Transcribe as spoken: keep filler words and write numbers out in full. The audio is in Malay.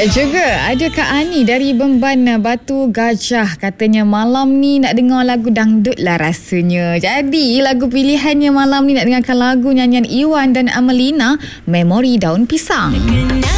Juga ada Kak Ani dari Bemban Batu Gajah. Katanya malam ni nak dengar lagu dangdut lah rasanya. Jadi lagu pilihannya malam ni nak dengarkan lagu nyanyian Iwan dan Amelina, Memori Daun Pisang.